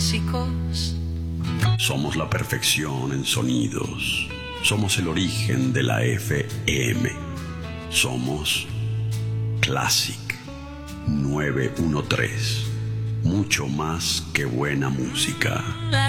clásicos. Somos la perfección en sonidos. Somos el origen de la FM. Somos Classic 913. Mucho más que buena música.